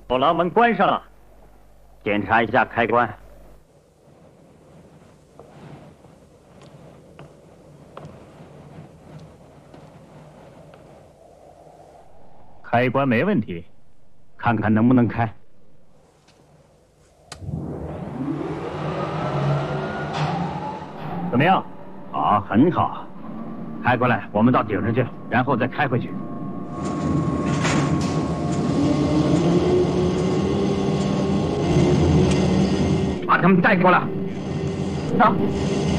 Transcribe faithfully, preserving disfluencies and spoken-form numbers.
走廊门关上了，检查一下开关。开关没问题，看看能不能开。怎么样？好，很好。开过来，我们到顶上去，然后再开回去。 把他们带过来。啊！